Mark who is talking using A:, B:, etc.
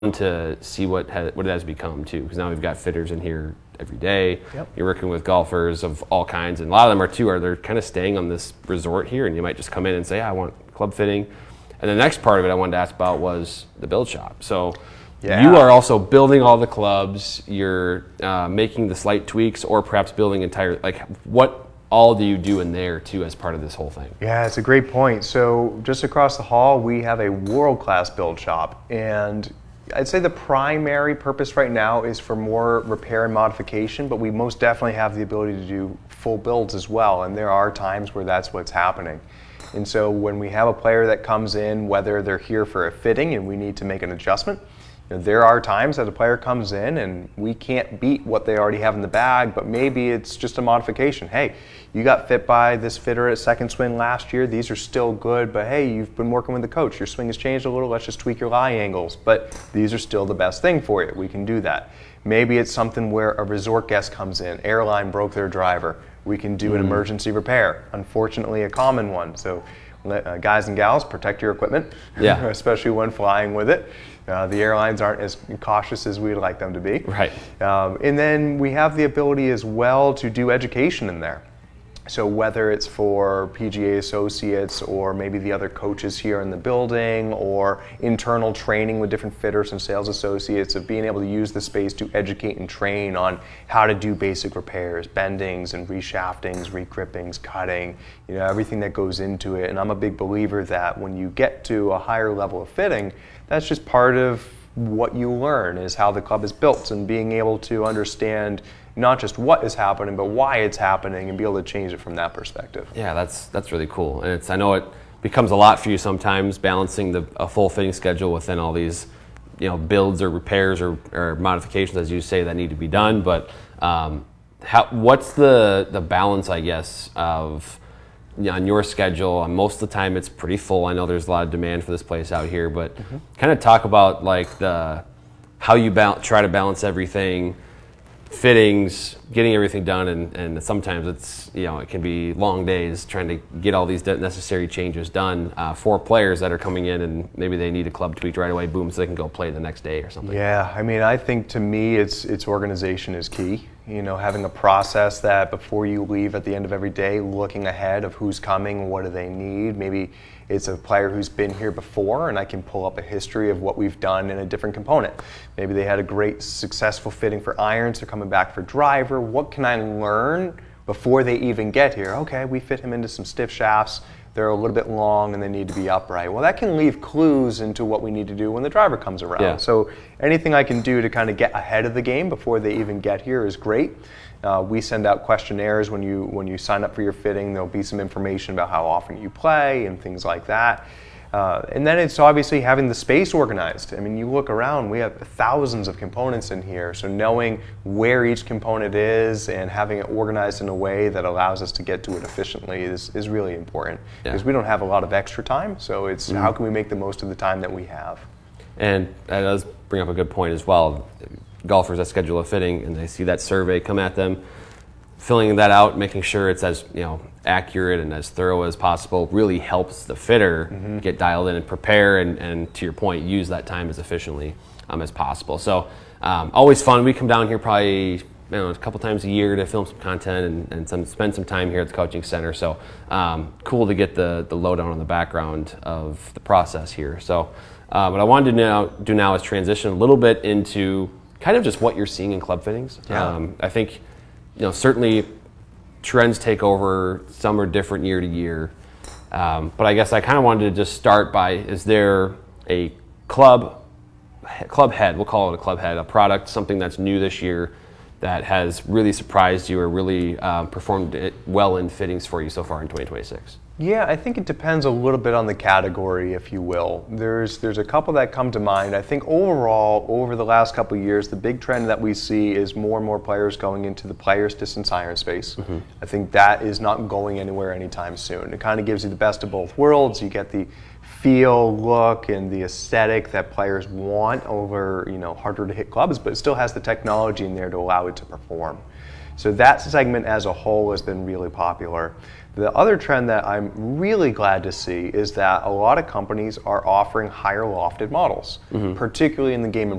A: to see what it has become too, because now we've got fitters in here every day.
B: Yep.
A: You're working with golfers of all kinds, and a lot of them they're kind of staying on this resort here, and you might just come in and say, I want club fitting. And the next part of it I wanted to ask about was the build shop. So you are also building all the clubs, you're making the slight tweaks, or perhaps building what all do you do in there too as part of this whole thing?
B: Yeah, it's a great point. So just across the hall, we have a world-class build shop, and I'd say the primary purpose right now is for more repair and modification, but we most definitely have the ability to do full builds as well, and there are times where that's what's happening. And so when we have a player that comes in, whether they're here for a fitting and we need to make an adjustment, there are times that a player comes in and we can't beat what they already have in the bag, but maybe it's just a modification. Hey, you got fit by this fitter at Second Swing last year. These are still good, but hey, you've been working with the coach. Your swing has changed a little. Let's just tweak your lie angles. But these are still the best thing for you. We can do that. Maybe it's something where a resort guest comes in. Airline broke their driver. We can do an emergency repair. Unfortunately, a common one. So guys and gals, protect your equipment, especially when flying with it. The airlines aren't as cautious as we'd like them to be.
A: Right.
B: And then we have the ability as well to do education in there. So whether it's for PGA associates or maybe the other coaches here in the building, or internal training with different fitters and sales associates, of being able to use the space to educate and train on how to do basic repairs, bendings and reshaftings, regrippings, cutting, everything that goes into it. And I'm a big believer that when you get to a higher level of fitting, that's just part of what you learn, is how the club is built, and being able to understand not just what is happening, but why it's happening, and be able to change it from that perspective.
A: Yeah, that's really cool. And I know it becomes a lot for you sometimes, balancing a full fitting schedule within all these builds or repairs or modifications, as you say, that need to be done. But what's the balance, I guess, of on your schedule? Most of the time it's pretty full. I know there's a lot of demand for this place out here, but kind of talk about how you try to balance everything, fittings, getting everything done, and sometimes it's it can be long days trying to get all these necessary changes done for players that are coming in, and maybe they need a club tweaked right away, boom, so they can go play the next day or something.
B: Yeah, I mean, I think to me it's organization is key. Having a process that before you leave at the end of every day, looking ahead of who's coming, what do they need. Maybe it's a player who's been here before, and I can pull up a history of what we've done in a different component. Maybe they had a great successful fitting for irons, they're coming back for driver. What can I learn before they even get here? Okay, we fit him into some stiff shafts. They're a little bit long and they need to be upright. Well, that can leave clues into what we need to do when the driver comes around.
A: Yeah.
B: So anything I can do to kind of get ahead of the game before they even get here is great. We send out questionnaires when you sign up for your fitting. There'll be some information about how often you play and things like that. And then it's obviously having the space organized. I mean, you look around, we have thousands of components in here, so knowing where each component is and having it organized in a way that allows us to get to it efficiently is really important. Because we don't have a lot of extra time, so it's how can we make the most of the time that we have.
A: And that does bring up a good point as well. Golfers that schedule a fitting and they see that survey come at them, filling that out, making sure it's as accurate and as thorough as possible really helps the fitter get dialed in and prepare, and to your point, use that time as efficiently as possible. So always fun. We come down here probably a couple times a year to film some content and spend some time here at the coaching center. So cool to get the lowdown on the background of the process here. So what I wanted to do now is transition a little bit into kind of just what you're seeing in club fittings. I think certainly trends take over. Some are different year to year. But I guess I kind of wanted to just start by, is there a club head, we'll call it a club head, a product, something that's new this year that has really surprised you or really performed well in fittings for you so far in 2026?
B: Yeah, I think it depends a little bit on the category, if you will. There's a couple that come to mind. I think overall, over the last couple of years, the big trend that we see is more and more players going into the players distance iron space. I think that is not going anywhere anytime soon. It kind of gives you the best of both worlds. You get the feel, look, and the aesthetic that players want over harder to hit clubs, but it still has the technology in there to allow it to perform. So that segment as a whole has been really popular. The other trend that I'm really glad to see is that a lot of companies are offering higher lofted models, particularly in the game